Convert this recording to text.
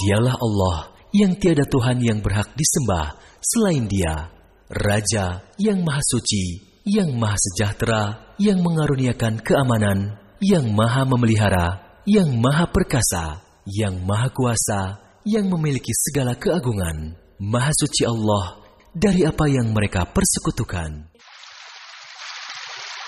Dialah Allah yang tiada Tuhan yang berhak disembah selain Dia, Raja yang Maha Suci, yang Maha Sejahtera, yang mengaruniakan keamanan, yang Maha Memelihara, yang Maha Perkasa, yang Maha Kuasa, yang memiliki segala keagungan. Maha Suci Allah dari apa yang mereka persekutukan.